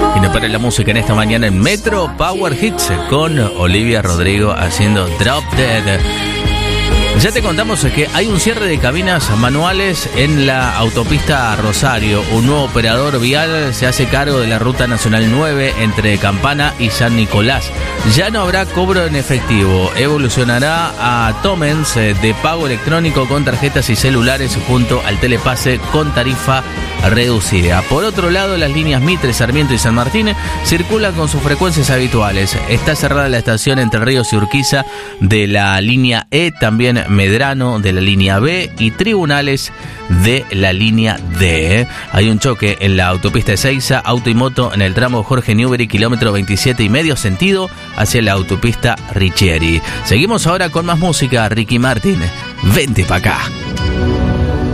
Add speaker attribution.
Speaker 1: Y no para la música en esta mañana en Metro Power Hits con Olivia Rodrigo haciendo Drop Dead. Ya te contamos que hay un cierre de cabinas manuales en la autopista Rosario. Un nuevo operador vial se hace cargo de la ruta nacional 9 entre Campana y San Nicolás. Ya no habrá cobro en efectivo. Evolucionará a Tomens de pago electrónico con tarjetas y celulares junto al telepase con tarifa reducida. Por otro lado, las líneas Mitre, Sarmiento y San Martín circulan con sus frecuencias habituales. Está cerrada la estación Entre Ríos y Urquiza de la línea E, también Medrano de la línea B y Tribunales de la línea D. Hay un choque en la autopista Ezeiza, auto y moto en el tramo Jorge Newbery, kilómetro 27 y medio sentido hacia la autopista Richieri. Seguimos ahora con más música. Ricky Martin, vente pa' acá.